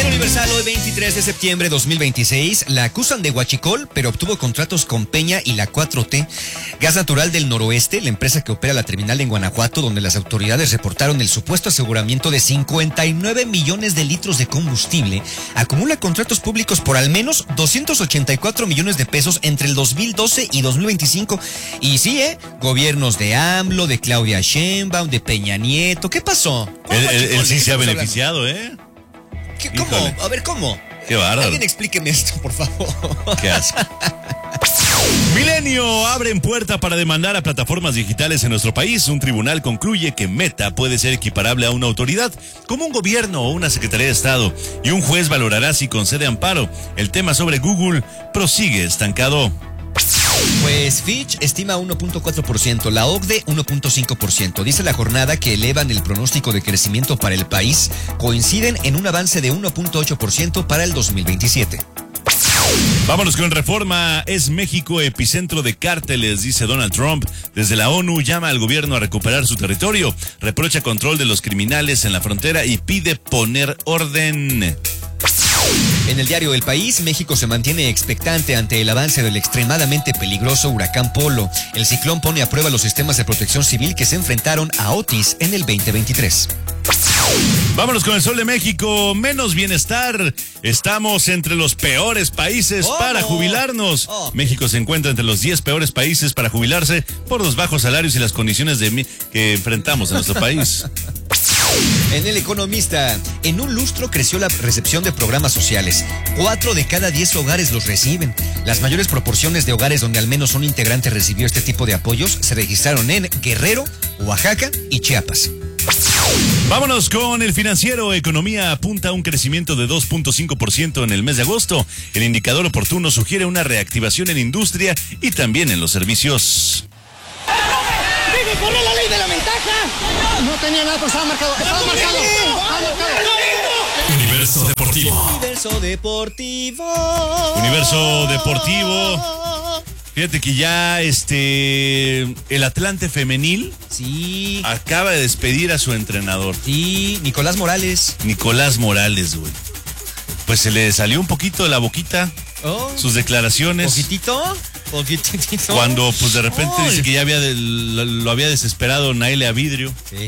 El Universal, hoy 23 de septiembre de 2026, la acusan de huachicol, pero obtuvo contratos con Peña y la 4T. Gas Natural del Noroeste, la empresa que opera la terminal en Guanajuato, donde las autoridades reportaron el supuesto aseguramiento de 59 millones de litros de combustible, acumula contratos públicos por al menos 284 millones de pesos entre el 2012 y 2025. Y sí, gobiernos de AMLO, de Claudia Sheinbaum, de Peña Nieto. ¿Qué pasó? Él sí se ha beneficiado, ¿Cómo? Híjole. A ver, ¿cómo? Qué bárbaro. Alguien explíqueme esto, por favor. Qué asco. Milenio abren puerta para demandar a plataformas digitales en nuestro país. Un tribunal concluye que Meta puede ser equiparable a una autoridad, como un gobierno o una secretaría de Estado, y un juez valorará si concede amparo. El tema sobre Google prosigue estancado. Pues Fitch estima 1.4%, la OCDE 1.5%. Dice la jornada que elevan el pronóstico de crecimiento para el país. Coinciden en un avance de 1.8% para el 2027. Vámonos con Reforma. Es México epicentro de cárteles, dice Donald Trump. Desde la ONU llama al gobierno a recuperar su territorio, reprocha control de los criminales en la frontera y pide poner orden. En el diario El País, México se mantiene expectante ante el avance del extremadamente peligroso huracán Polo. El ciclón pone a prueba los sistemas de protección civil que se enfrentaron a Otis en el 2023. Vámonos con el Sol de México. Menos bienestar. Estamos entre los peores países para jubilarnos. México se encuentra entre los 10 peores países para jubilarse por los bajos salarios y las condiciones que enfrentamos en nuestro país. En El Economista, en un lustro creció la recepción de programas sociales. 4 de cada 10 hogares los reciben. Las mayores proporciones de hogares donde al menos un integrante recibió este tipo de apoyos se registraron en Guerrero, Oaxaca y Chiapas. Vámonos con El Financiero. Economía apunta a un crecimiento de 2.5% en el mes de agosto. El indicador oportuno sugiere una reactivación en industria y también en los servicios. ¡Corre la ley de la ventaja! No tenía nada, pero estaba marcado. Estaba marcado. Universo Deportivo. Universo Deportivo. Universo Deportivo. Fíjate que ya el Atlante femenil Sí. acaba de despedir a su entrenador. Sí, Nicolás Morales. Nicolás Morales, güey. Pues se le salió un poquito de la boquita sus declaraciones. ¿Poquitito? Poquitito. Cuando pues de repente dice que ya lo había desesperado Nailea Vidrio. Sí.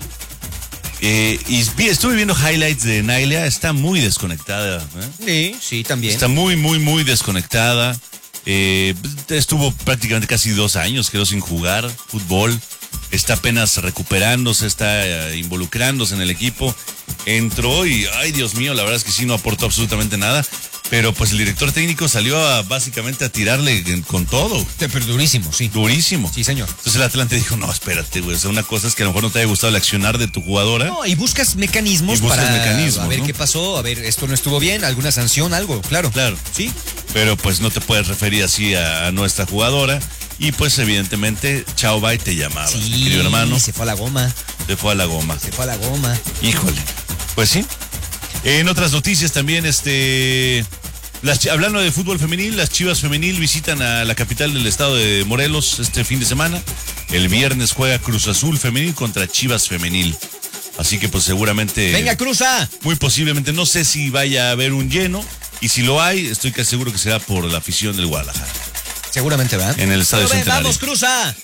Y estuve viendo highlights de Nailea, está muy desconectada. Sí, también. Está muy, muy, muy desconectada. Estuvo prácticamente casi 2 años, quedó sin jugar fútbol. Está apenas recuperándose, está involucrándose en el equipo. Entró y, ay Dios mío, la verdad es que sí, no aportó absolutamente nada. Pero pues el director técnico salió básicamente a tirarle con todo. Pero durísimo, sí. Durísimo. Sí, señor. Entonces el Atlante dijo, no, espérate, güey. O sea, una cosa es que a lo mejor no te haya gustado el accionar de tu jugadora. No, y buscas mecanismos para a ver, ¿no? Qué pasó, a ver, esto no estuvo bien, alguna sanción, algo, claro. Claro. Sí. Pero pues no te puedes referir así a nuestra jugadora. Y pues evidentemente, chao, bye, te llamaba, Sí, mi querido hermano. se fue a la goma. Se fue a la goma. Se fue a la goma. Híjole. Pues sí. En otras noticias también, hablando de fútbol femenil, las Chivas femenil visitan a la capital del estado de Morelos este fin de semana. El viernes juega Cruz Azul femenil contra Chivas femenil. Así que pues seguramente... ¡Venga, Cruza! Muy posiblemente, no sé si vaya a haber un lleno. Y si lo hay, estoy casi seguro que será por la afición del Guadalajara. Seguramente, ¿verdad? En el estadio Centenario. ¡Vamos, Cruza!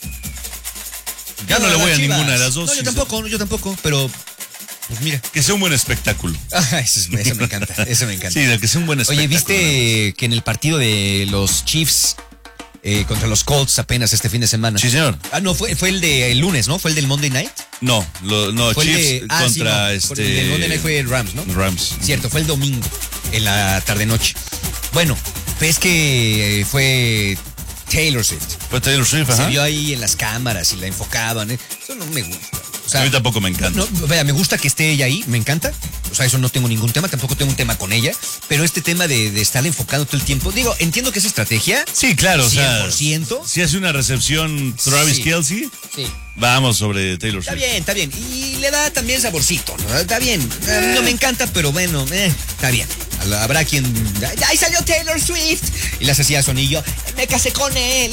Ya no le voy a ninguna de las dos. No, yo tampoco, pero... Pues mira. Que sea un buen espectáculo. Eso me encanta, eso me encanta. Sí, que sea un buen espectáculo. Oye, ¿viste que en el partido de los Chiefs contra los Colts apenas este fin de semana? Sí, señor. No, fue el de el lunes, ¿no? ¿Fue el del Monday Night? No, Fue Chiefs contra El del Monday Night fue Rams, ¿no? Rams. Cierto, fue el domingo, en la tarde-noche. Bueno, ves que fue Taylor Swift. Fue Taylor Swift, ajá. Se vio ahí en las cámaras y la enfocaban. Eso no me gusta. O sea, a mí tampoco me encanta. No, vea, me gusta que esté ella ahí, me encanta. O sea, eso no tengo ningún tema, tampoco tengo un tema con ella. Pero este tema de estar enfocado todo el tiempo, digo, entiendo que es estrategia. Sí, claro, 100%. O sea, si hace una recepción Travis Kelce, sí. Vamos sobre Taylor Swift. Está bien. Y le da también saborcito, ¿no? Está bien. No me encanta, pero bueno, está bien. Habrá quien... ¡Ahí salió Taylor Swift! Y le hace así a sonillo. Me casé con él.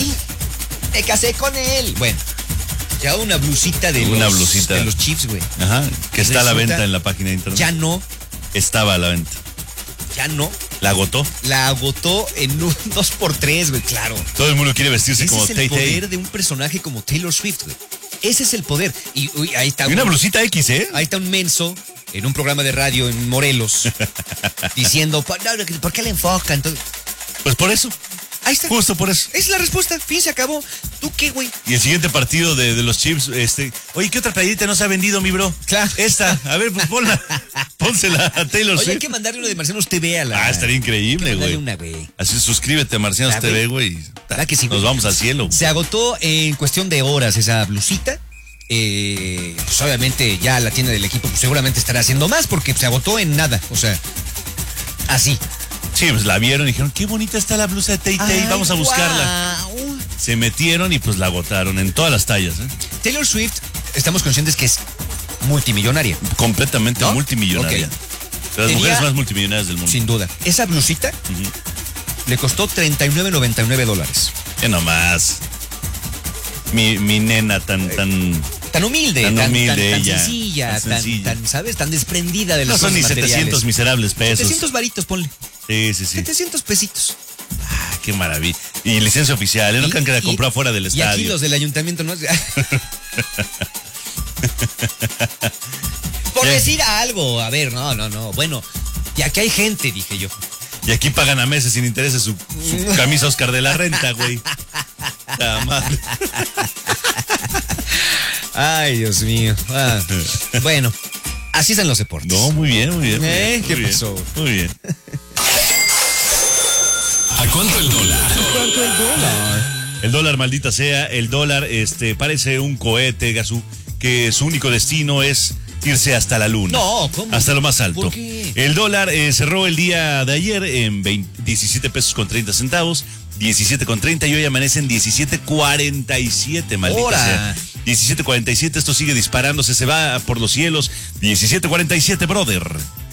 Bueno. Ya una blusita de blusita de los Chiefs, güey. Ajá, que está a la venta en la página de internet. Ya no. Estaba a la venta. ya no. ¿La agotó? La agotó en un 2x3, güey, claro. Todo el mundo quiere vestirse Ese como es el Tay poder Tay. de un personaje como Taylor Swift, güey. Ese es el poder. Y uy, ahí está. Y una blusita X, ¿eh? Ahí está un menso en un programa de radio en Morelos diciendo, ¿por qué le enfocan? Entonces, Pues por eso. ahí está. Justo por eso. Esa es la respuesta. Fin, se acabó. ¿Tú qué, güey? Y el siguiente partido de los Chiefs, oye, ¿qué otra playerita no se ha vendido, mi bro? Claro. Esta, a ver, pues ponla, pónsela a Taylor Oye, hay Swift. que mandarle uno de Marcianos TV a la... Ah, estaría increíble, hay que güey. mandarle una, güey. Así suscríbete a Marcianos Ah, TV, güey. ¿Verdad que sí, Nos güey? vamos al cielo. Se agotó en cuestión de horas esa blusita. Pues obviamente ya la tienda del equipo pues seguramente estará haciendo más porque se agotó en nada. O sea, así. Sí, pues la vieron y dijeron, qué bonita está la blusa de Tay Tay, Ay, vamos a buscarla. guau. Se metieron y pues la agotaron en todas las tallas, ¿eh? Taylor Swift, estamos conscientes que es multimillonaria, Completamente ¿no? multimillonaria. Ok. De las Tenía- mujeres más multimillonarias del mundo. sin duda. Esa blusita le costó $39.99. Nomás. Mi nena tan Tan humilde, Tan humilde tan ella, sencilla, tan sencilla. tan, ¿sabes? Tan desprendida de no las son cosas ni materiales. 700 miserables pesos. 700 varitos, ponle. Sí. 700 pesitos. Ah, qué maravilla. Y licencia oficial, ¿eh? No crean que la compró afuera del Y aquí estadio. los del ayuntamiento, ¿no? Por decir algo, a ver, no. Bueno, y aquí hay gente, dije yo. Y aquí pagan a meses sin intereses su camisa Oscar de la Renta, güey. La madre. Ay, Dios mío. Ah, bueno, así están los deportes. No, muy bien, muy bien. Muy bien, ¿Qué muy bien, pasó? Muy bien. ¿A cuánto el dólar? ¿Cuánto el dólar? El dólar, maldita sea, el dólar parece un cohete, Gazú, que su único destino es irse hasta la luna. No, ¿cómo? Hasta lo más alto. ¿Por qué? El dólar cerró el día de ayer en 17 pesos con 30 centavos, 17,30 y hoy amanece en 17,47, maldita ¡Hora! sea. 17,47, esto sigue disparándose, se va por los cielos. 17,47, brother.